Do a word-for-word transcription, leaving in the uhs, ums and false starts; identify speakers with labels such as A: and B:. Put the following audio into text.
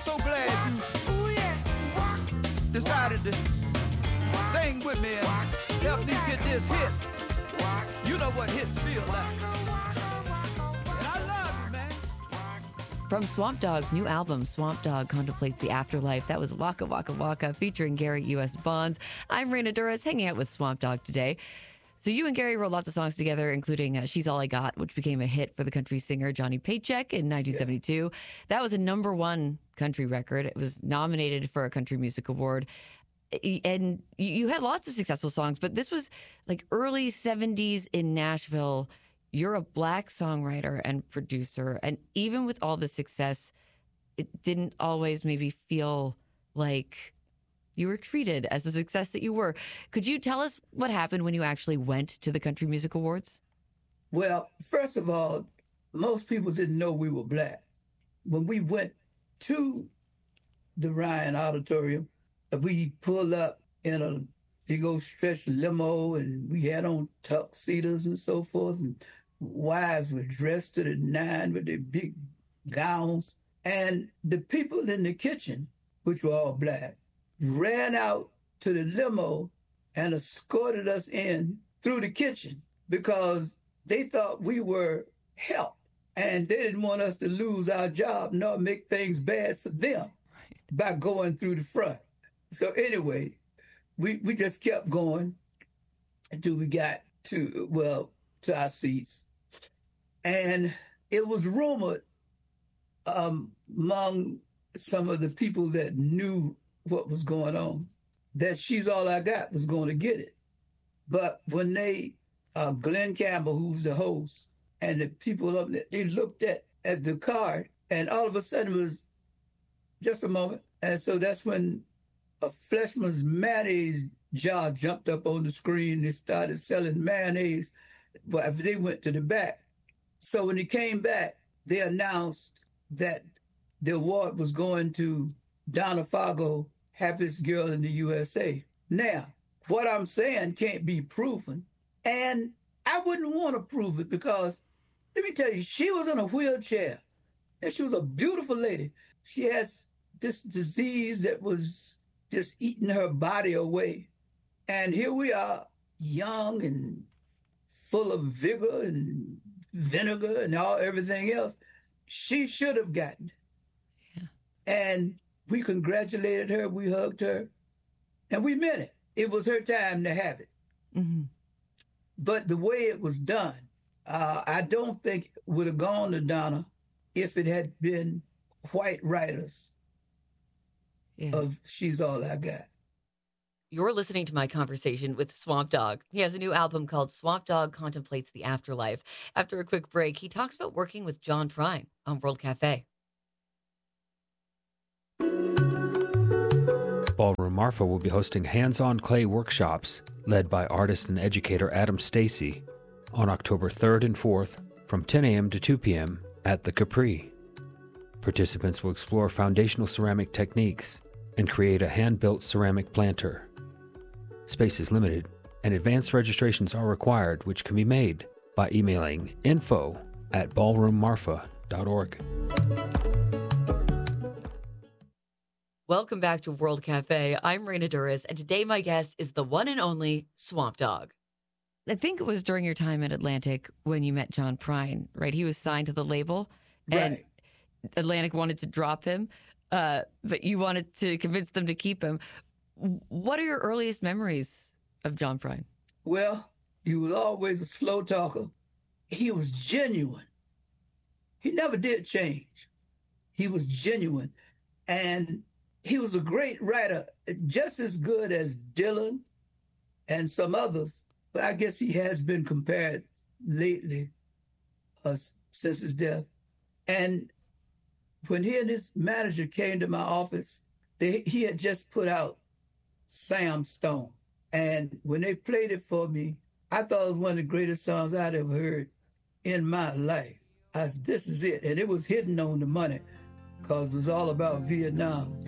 A: so glad you decided to sing with me and help me get this hit. You know what hits feel like. And I love you, man.
B: From Swamp Dogg's new album, Swamp Dogg Contemplates the Afterlife, that was Waka Waka Waka featuring Gary U S. Bonds. I'm Raina Duras, hanging out with Swamp Dogg today. So you and Gary wrote lots of songs together, including uh, She's All I Got, which became a hit for the country singer Johnny Paycheck in nineteen seventy-two. Yeah. That was a number one country record. It was nominated for a Country Music Award. And you had lots of successful songs, but this was like early seventies in Nashville. You're a Black songwriter and producer. And even with all the success, it didn't always maybe feel like you were treated as the success that you were. Could you tell us what happened when you actually went to the Country Music Awards?
C: Well, first of all, most people didn't know we were Black. When we went to the Ryan Auditorium, we pulled up in a big old stretch limo, and we had on tuxedos and so forth, and wives were dressed to the nine with their big gowns. And the people in the kitchen, which were all Black, ran out to the limo and escorted us in through the kitchen because they thought we were help, and they didn't want us to lose our job nor make things bad for them right. by going through the front. So anyway, we, we just kept going until we got to, well, to our seats. And it was rumored um, among some of the people that knew what was going on that She's All I Got was going to get it. But when they, uh, Glenn Campbell, who's the host, and the people up there, they looked at, at the card, and all of a sudden it was just a moment. And so that's when a Fleischmann's mayonnaise jar jumped up on the screen. They started selling mayonnaise, but they went to the back. So when they came back, they announced that the award was going to Donna Fargo, Happiest Girl in the U S A. Now, what I'm saying can't be proven, and I wouldn't want to prove it because, let me tell you, she was in a wheelchair, and she was a beautiful lady. She has this disease that was just eating her body away. And here we are, young and full of vigor and vinegar and all everything else. She should have gotten it. Yeah. And we congratulated her, we hugged her, and we meant it. It was her time to have it. Mm-hmm. But the way it was done, uh, I don't think it would have gone to Donna if it had been white writers yeah. of She's All I Got.
B: You're listening to my conversation with Swamp Dogg. He has a new album called Swamp Dogg Contemplates the Afterlife. After a quick break, he talks about working with John Prine on World Cafe.
D: Ballroom Marfa will be hosting hands-on clay workshops led by artist and educator Adam Stacy on October third and fourth from ten a.m. to two p.m. at the Capri. Participants will explore foundational ceramic techniques and create a hand-built ceramic planter. Space is limited, and advanced registrations are required, which can be made by emailing info at ballroom marfa dot org.
B: Welcome back to World Cafe. I'm Raina Duras, and today my guest is the one and only Swamp Dogg. I think it was during your time at Atlantic when you met John Prine, right? He was signed to the label, and
C: right.
B: Atlantic wanted to drop him, uh, but you wanted to convince them to keep him. What are your earliest memories of John Prine?
C: Well, he was always a slow talker. He was genuine. He never did change. He was genuine. And he was a great writer, just as good as Dylan and some others. But I guess he has been compared lately uh, since his death. And when he and his manager came to my office, they, he had just put out Sam Stone. And when they played it for me, I thought it was one of the greatest songs I'd ever heard in my life. I said, this is it. And it was hitting on the money because it was all about Vietnam.